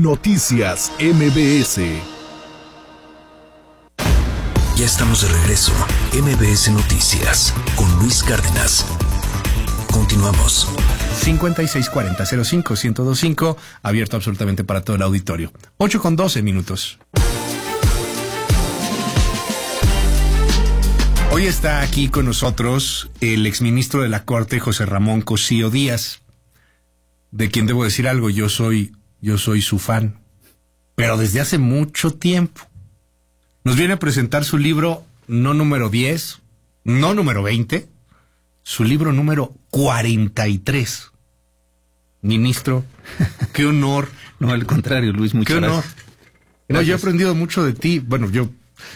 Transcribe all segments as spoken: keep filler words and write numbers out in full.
Noticias M B S. Ya estamos de regreso. M B S Noticias con Luis Cárdenas. Continuamos. cincuenta y seis cuarenta cero cinco ciento veinticinco, abierto absolutamente para todo el auditorio. ocho con doce minutos. Hoy está aquí con nosotros el exministro de la Corte, José Ramón Cosío Díaz, de quien debo decir algo, yo soy, yo soy su fan, pero desde hace mucho tiempo. Nos viene a presentar su libro, no número diez, no número veinte, su libro número cuarenta y tres. Ministro, qué honor. No, al contrario, Luis, muchas qué honor. gracias. No, yo he aprendido mucho de ti. Bueno, yo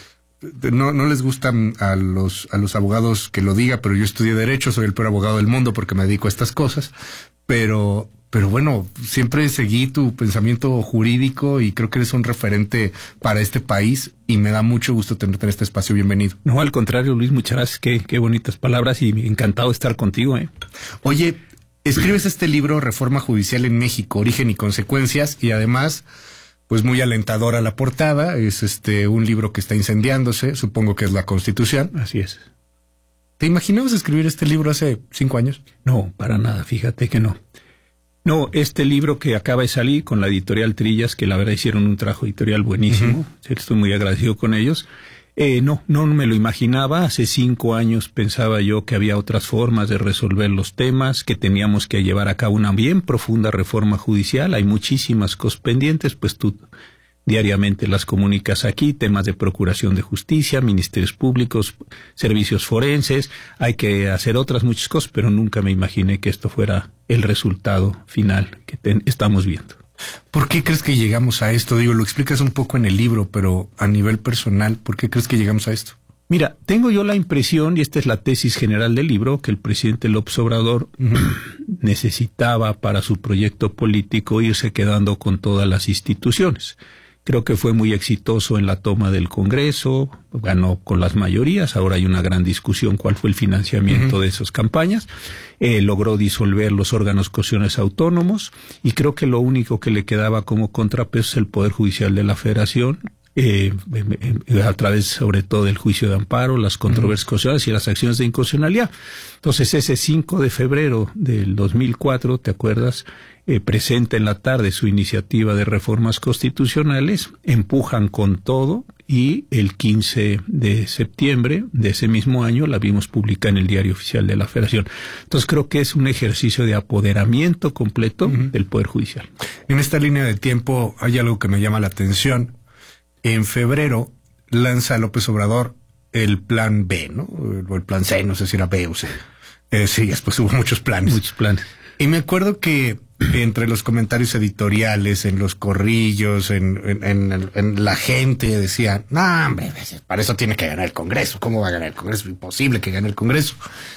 no, no les gustan a los a los abogados que lo diga, pero yo estudié Derecho, soy el peor abogado del mundo porque me dedico a estas cosas. Pero, pero bueno, siempre seguí tu pensamiento jurídico y creo que eres un referente para este país y me da mucho gusto tenerte en este espacio. Bienvenido. No, al contrario, Luis, muchas gracias. Qué, qué bonitas palabras y encantado de estar contigo, ¿eh? Oye, escribes este libro, Reforma Judicial en México, Origen y Consecuencias, y además, pues muy alentadora la portada. Es este un libro que está incendiándose, supongo que es la Constitución. Así es. ¿Te imaginabas escribir este libro hace cinco años? No, para nada, fíjate que no. No, este libro que acaba de salir con la editorial Trillas, que la verdad hicieron un trabajo editorial buenísimo, uh-huh. Estoy muy agradecido con ellos. Eh, no, no me lo imaginaba. Hace cinco años pensaba yo que había otras formas de resolver los temas, que teníamos que llevar a cabo una bien profunda reforma judicial. Hay muchísimas cosas pendientes, pues tú diariamente las comunicas aquí, temas de procuración de justicia, ministerios públicos, servicios forenses. Hay que hacer otras muchas cosas, pero nunca me imaginé que esto fuera el resultado final que ten, estamos viendo. ¿Por qué crees que llegamos a esto? Digo, lo explicas un poco en el libro, pero a nivel personal, ¿por qué crees que llegamos a esto? Mira, tengo yo la impresión, y esta es la tesis general del libro, que el presidente López Obrador uh-huh. necesitaba para su proyecto político irse quedando con todas las instituciones. Creo que fue muy exitoso en la toma del Congreso, ganó con las mayorías, ahora hay una gran discusión cuál fue el financiamiento uh-huh. de esas campañas, eh, logró disolver los órganos constitucionales autónomos y creo que lo único que le quedaba como contrapeso es el Poder Judicial de la Federación, eh, eh, a través sobre todo del juicio de amparo, las controversias uh-huh. constitucionales y las acciones de inconstitucionalidad. Entonces ese cinco de febrero del dos mil cuatro, ¿te acuerdas?, Eh, presenta en la tarde su iniciativa de reformas constitucionales, empujan con todo y el quince de septiembre de ese mismo año la vimos publicada en el Diario Oficial de la Federación. Entonces creo que es un ejercicio de apoderamiento completo uh-huh. del Poder Judicial. En esta línea de tiempo hay algo que me llama la atención. En febrero lanza López Obrador el plan B, ¿no? O el plan C, no sé si era B o C. Eh, sí, después hubo muchos planes. Muchos planes. Y me acuerdo que entre los comentarios editoriales, en los corrillos, en, en, en, en la gente decía, no, hombre, para eso tiene que ganar el Congreso. ¿Cómo va a ganar el Congreso? Es imposible que gane el Congreso.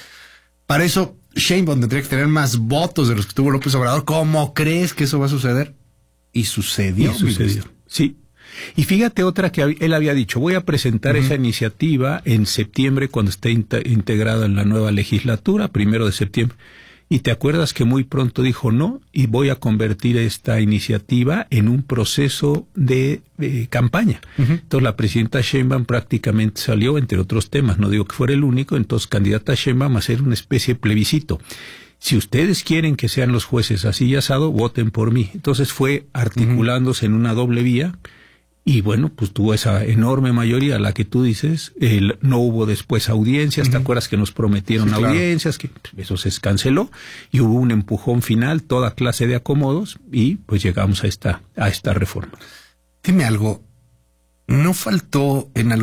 Para eso, Sheinbaum tendría que tener más votos de los que tuvo López Obrador. ¿Cómo crees que eso va a suceder? Y sucedió. Y sucedió, sí. Y fíjate otra que él había dicho, voy a presentar uh-huh. esa iniciativa en septiembre cuando esté in- integrada en la nueva legislatura, primero de septiembre. Y te acuerdas que muy pronto dijo no, y voy a convertir esta iniciativa en un proceso de, de campaña. Uh-huh. Entonces la presidenta Sheinbaum prácticamente salió, entre otros temas, no digo que fuera el único, entonces candidata Sheinbaum a hacer una especie de plebiscito. Si ustedes quieren que sean los jueces así y asado, voten por mí. Entonces fue articulándose uh-huh. en una doble vía. Y bueno, pues tuvo esa enorme mayoría, la que tú dices, el, no hubo después audiencias, uh-huh. ¿te acuerdas que nos prometieron sí, audiencias? Claro. Que eso se canceló y hubo un empujón final, toda clase de acomodos y pues llegamos a esta, a esta reforma. Dime algo, ¿no faltó en algún